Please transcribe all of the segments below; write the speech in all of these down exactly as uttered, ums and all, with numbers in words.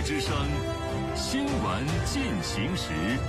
之声，新闻进行时。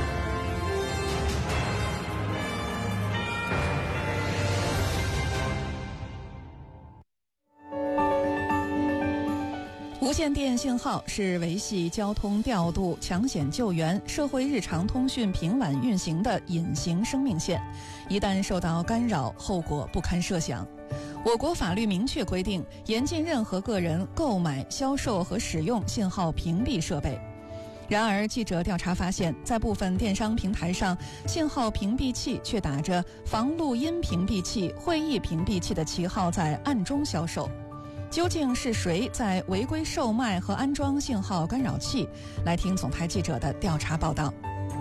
无线电信号是维系交通调度、抢险救援、社会日常通讯平稳运行的隐形生命线，一旦受到干扰，后果不堪设想。我国法律明确规定，严禁任何个人购买、销售和使用信号屏蔽设备。然而，记者调查发现，在部分电商平台上，信号屏蔽器却打着防录音屏蔽器、会议屏蔽器的旗号在暗中销售。究竟是谁在违规售卖和安装信号干扰器？来听总台记者的调查报道。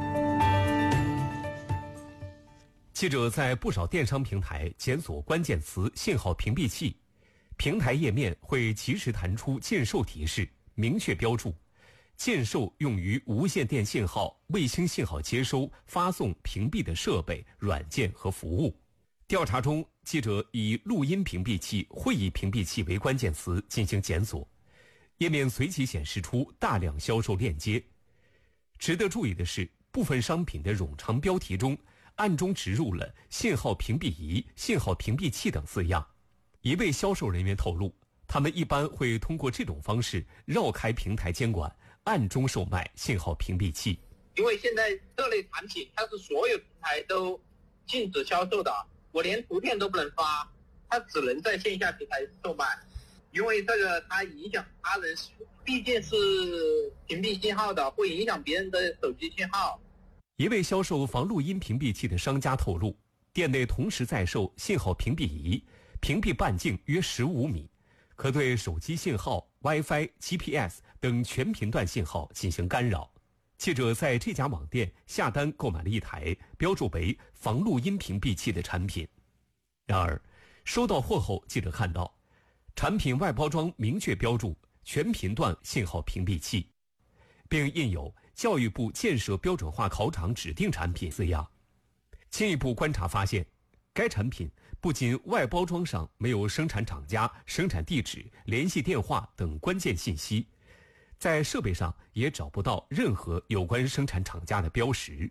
记者在不少电商平台检索关键词信号屏蔽器，平台页面会及时弹出禁售提示，明确标注禁售用于无线电信号、卫星信号接收、发送、屏蔽的设备、软件和服务。调查中，记者以录音屏蔽器、会议屏蔽器为关键词进行检索，页面随即显示出大量销售链接。值得注意的是，部分商品的冗长标题中暗中植入了信号屏蔽仪、信号屏蔽器等字样。一位销售人员透露，他们一般会通过这种方式绕开平台监管，暗中售卖信号屏蔽器。 因为现在这类产品它是所有平台都禁止销售的，我连图片都不能发，它只能在线下平台售卖。因为这个它影响他人使用，毕竟是屏蔽信号的，会影响别人的手机信号。 一位销售防录音屏蔽器的商家透露，店内同时在售信号屏蔽仪，屏蔽半径约十五米，可对手机信号、WiFi、G P S 等全频段信号进行干扰。记者在这家网店下单购买了一台标注为防录音屏蔽器的产品。然而，收到货后，记者看到产品外包装明确标注全频段信号屏蔽器，并印有教育部建设标准化考场指定产品字样。进一步观察发现，该产品不仅外包装上没有生产厂家、生产地址、联系电话等关键信息，在设备上也找不到任何有关生产厂家的标识。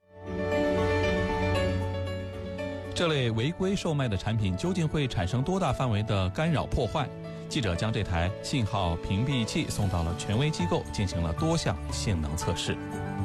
这类违规售卖的产品究竟会产生多大范围的干扰破坏？记者将这台信号屏蔽器送到了权威机构，进行了多项性能测试。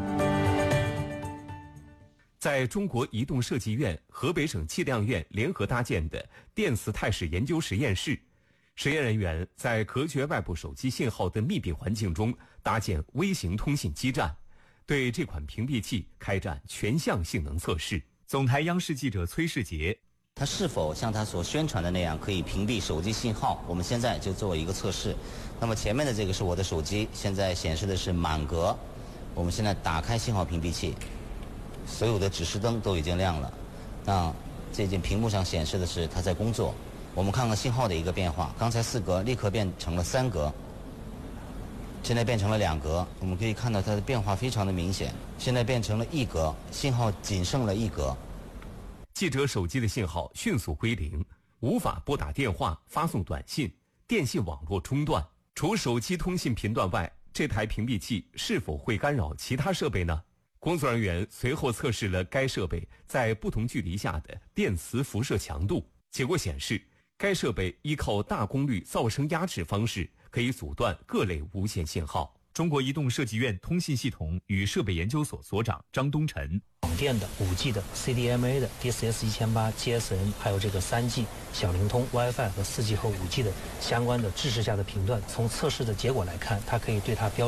在中国移动设计院、河北省计量院联合搭建的电磁态势研究实验室，实验人员在隔绝外部手机信号的密闭环境中搭建微型通信基站，对这款屏蔽器开展全项性能测试。总台央视记者崔世杰， 它是否像它所宣传的那样可以屏蔽手机信号？我们现在就做一个测试。那么前面的这个是我的手机，现在显示的是满格。我们现在打开信号屏蔽器，所有的指示灯都已经亮了。那这件屏幕上显示的是它在工作。我们看看信号的一个变化，刚才四格立刻变成了三格，现在变成了两格。我们可以看到它的变化非常的明显，现在变成了一格，信号仅剩了一格。 记者手机的信号迅速归零，无法拨打电话、发送短信，电信网络中断。除手机通信频段外，这台屏蔽器是否会干扰其他设备呢？工作人员随后测试了该设备在不同距离下的电磁辐射强度，结果显示，该设备依靠大功率噪声压制方式，可以阻断各类无线信号。中国移动设计院通信系统与设备研究所所长张东晨， 广电的、五 G 的、C D M A 的、D C S 一千八、G S M， 还有这个三 G、小灵通、WiFi 和四 G 和五 G 的相关的制式下的频段，从测试的结果来看，它可以对它标